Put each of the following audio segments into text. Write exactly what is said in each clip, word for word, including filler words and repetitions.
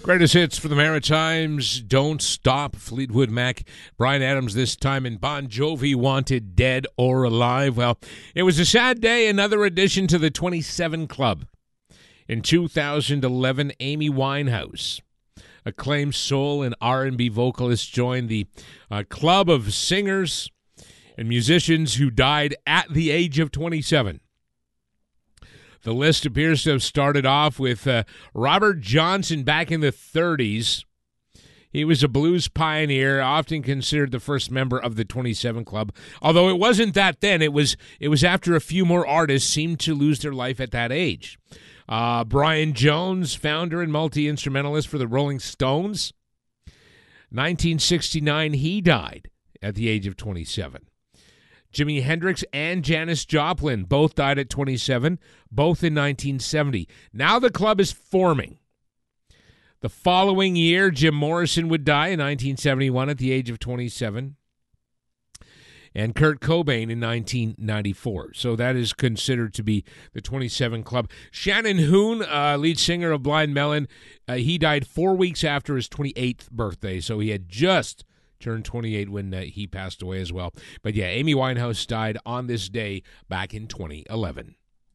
Greatest hits for the Maritimes, Don't Stop, Fleetwood Mac, Bryan Adams this time, and Bon Jovi, Wanted Dead or Alive. Well, it was a sad day, another addition to the twenty-seven Club. In two thousand eleven, Amy Winehouse, acclaimed soul and R and B vocalist, joined the uh, club of singers and musicians who died at the age of twenty-seven. The list appears to have started off with uh, Robert Johnson back in the thirties. He was a blues pioneer, often considered the first member of the twenty-seven Club. Although it wasn't that then, it was it was after a few more artists seemed to lose their life at that age. Uh, Brian Jones, founder and multi-instrumentalist for the Rolling Stones. nineteen sixty-nine, he died at the age of twenty-seven. Jimi Hendrix and Janis Joplin both died at twenty-seven, both in nineteen seventy. Now the club is forming. The following year, Jim Morrison would die in nineteen seventy-one at the age of twenty-seven, and Kurt Cobain in nineteen ninety-four. So that is considered to be the twenty-seven Club. Shannon Hoon, uh, lead singer of Blind Melon, uh, he died four weeks after his twenty-eighth birthday, so he had just turned twenty-eight when uh, he passed away as well. But yeah, Amy Winehouse died on this day back in twenty eleven.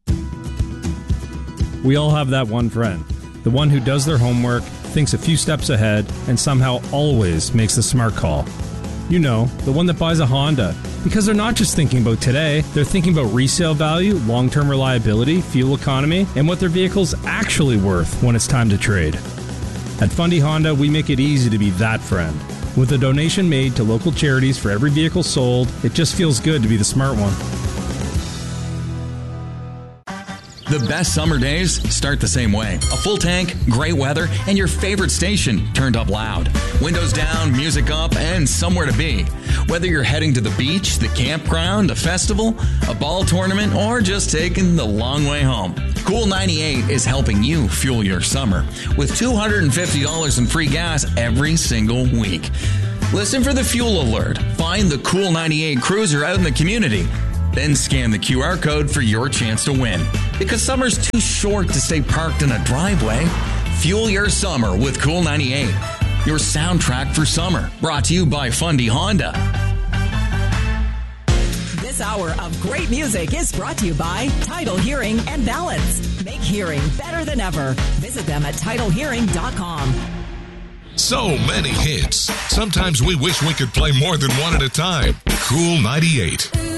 We all have that one friend, the one who does their homework, thinks a few steps ahead, and somehow always makes the smart call. You know, the one that buys a Honda. Because they're not just thinking about today, they're thinking about resale value, long-term reliability, fuel economy, and what their vehicle's actually worth when it's time to trade. At Fundy Honda, we make it easy to be that friend. With a donation made to local charities for every vehicle sold, it just feels good to be the smart one. The best summer days start the same way. A full tank, great weather, and your favorite station turned up loud. Windows down, music up, and somewhere to be. Whether you're heading to the beach, the campground, a festival, a ball tournament, or just taking the long way home, Cool ninety-eight is helping you fuel your summer with two hundred fifty dollars in free gas every single week. Listen for the fuel alert. Find the Cool ninety-eight cruiser out in the community. Then scan the Q R code for your chance to win. Because summer's too short to stay parked in a driveway. Fuel your summer with Cool ninety-eight. Your soundtrack for summer. Brought to you by Fundy Honda. This hour of great music is brought to you by Tidal Hearing and Balance. Make hearing better than ever. Visit them at tidal hearing dot com. So many hits. Sometimes we wish we could play more than one at a time. Cool ninety-eight.